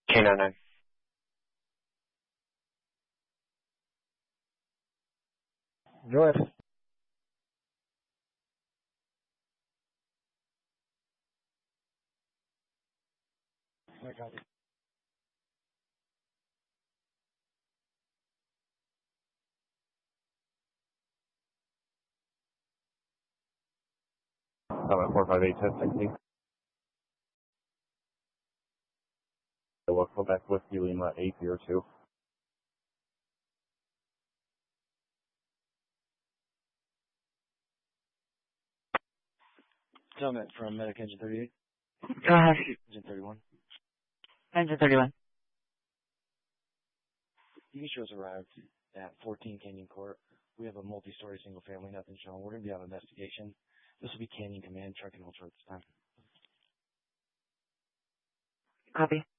K99. Go ahead. I got it. Summit 458 1016. We'll Quebec Whiskey Lima 802. Summit from Medic Engine 38. Go ahead. Engine 31. Engine 31. You shows arrived at 14 Canyon Court. We have a multi-story single family, nothing shown. We're going to be on investigation. This will be Canyon Command, truck and hold short this time. Copy.